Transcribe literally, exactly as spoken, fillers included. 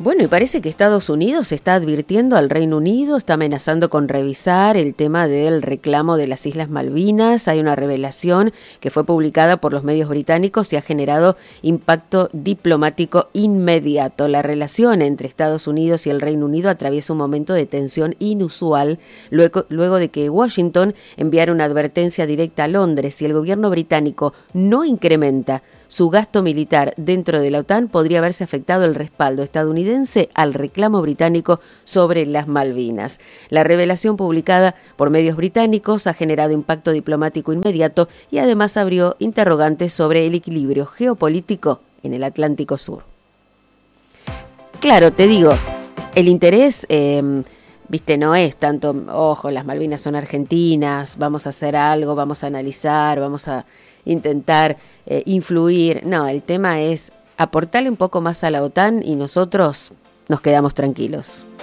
Bueno, y parece que Estados Unidos está advirtiendo al Reino Unido, está amenazando con revisar el tema del reclamo de las Islas Malvinas. Hay una revelación que fue publicada por los medios británicos y ha generado impacto diplomático inmediato. La relación entre Estados Unidos y el Reino Unido atraviesa un momento de tensión inusual luego, luego de que Washington enviara una advertencia directa a Londres. Si el gobierno británico no incrementa su gasto militar dentro de la OTAN, podría haberse afectado el respaldo estadounidense al reclamo británico sobre las Malvinas. La revelación publicada por medios británicos ha generado impacto diplomático inmediato y además abrió interrogantes sobre el equilibrio geopolítico en el Atlántico Sur. Claro, te digo, el interés, eh, viste, no es tanto, ojo, las Malvinas son argentinas, vamos a hacer algo, vamos a analizar, vamos a intentar eh, influir. No, el tema es aportarle un poco más a la OTAN y nosotros nos quedamos tranquilos.